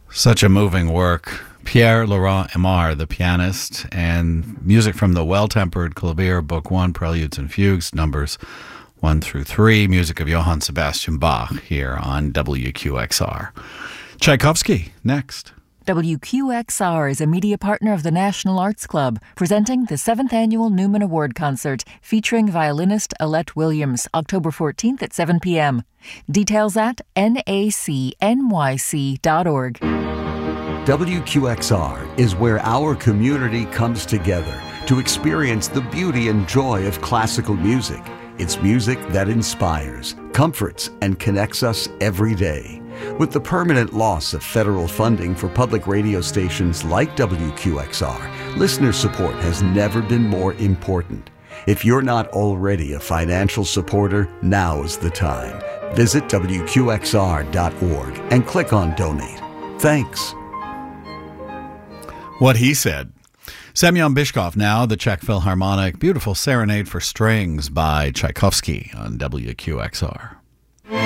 Such a moving work. Pierre-Laurent Aimard, the pianist, and music from the Well-Tempered Clavier, Book 1, Preludes and Fugues, numbers 1 through 3, music of Johann Sebastian Bach here on WQXR. Tchaikovsky, next. WQXR is a media partner of the National Arts Club, presenting the 7th Annual Newman Award Concert featuring violinist Alette Williams, October 14th at 7 p.m. Details at nacnyc.org. WQXR is where our community comes together to experience the beauty and joy of classical music. It's music that inspires, comforts, and connects us every day. With the permanent loss of federal funding for public radio stations like WQXR, listener support has never been more important. If you're not already a financial supporter, now is the time. Visit WQXR.org and click on Donate. Thanks. What he said. Semyon Bishkov now, the Czech Philharmonic, beautiful Serenade for Strings by Tchaikovsky on WQXR.